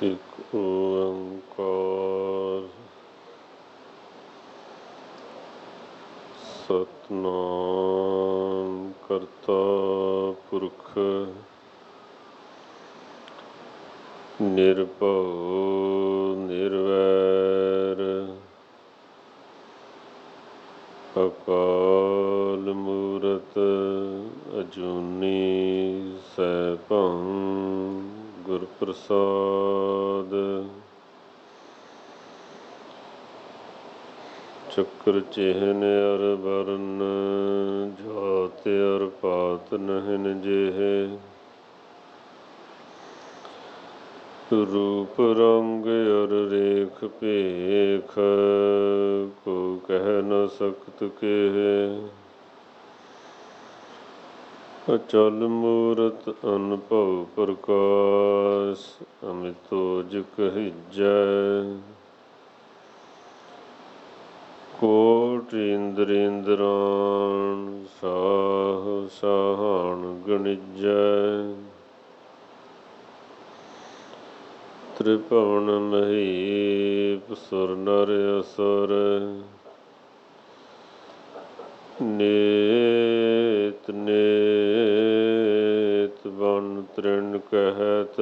ਇਕ ਓੰਕਾਰ ਸਤਿਨਾਮ ਕਰਤਾ ਪੁਰਖ ਨਿਰਭਉ ਨਿਰਵੈਰ ਅਕਾਲ ਮੂਰਤ ਅਜੂਨੀ ਸੈਭੰ ਗੁਰ ਪ੍ਰਸਾਦ। ਚੱਕਰ ਚਿਹਨ ਅਰ ਵਰਨ ਜਾਤਿ ਅਰ ਪਾਤ ਨਹਿਨ ਜਿਹੇ ਰੂਪ ਰੰਗ ਅਰ ਰੇਖ ਭੇਖ ਕੋ ਕਹਿ ਨ ਸਕਤ ਕੇਹੇ। ਅਚਲ ਮੂਰਤ ਅਨਭਉ ਪ੍ਰਕਾਸ਼ ਅਮਿਤੋਜ ਕਹੀਜੈ। ਕੋਟਿ ਇੰਦ੍ਰਿੰਦਰਾਨ ਸਾਹ ਸਾਹਣ ਗਣਿਜੈ। ਤ੍ਰਿਭੁਵਨ ਮਹੀਪ ਸੁਰ ਨਰ ਅਸੁਰ ਨੇਤ ਨੇਤ ਵਨ ਤ੍ਰਿਣ ਕਹਿਤ।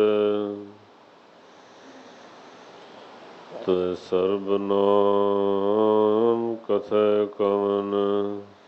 ਤੁਧ ਸਰਬ ਨਾਮ ਕਥੈ ਕਵਨ